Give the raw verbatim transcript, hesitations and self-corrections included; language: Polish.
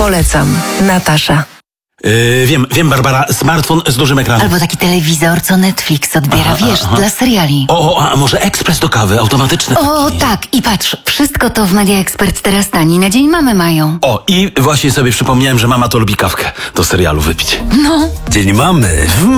Polecam. Natasza. Yy, wiem, wiem, Barbara, smartfon z dużym ekranem. Albo taki telewizor, co Netflix odbiera, Aha, wiesz, aha. dla seriali. O, a może ekspres do kawy, automatyczny O, taki. tak, i patrz, wszystko to w Media Expert teraz tani, na dzień mamy mają. O, i właśnie sobie przypomniałem, że mama to lubi kawkę do serialu wypić. No. Dzień mamy w